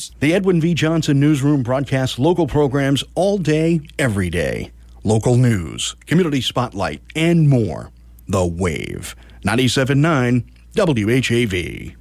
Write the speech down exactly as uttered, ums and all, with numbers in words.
News. The Edwin V. Johnson Newsroom broadcasts local programs all day, every day. Local news, community spotlight, and more. The Wave. ninety-seven point nine W H A V.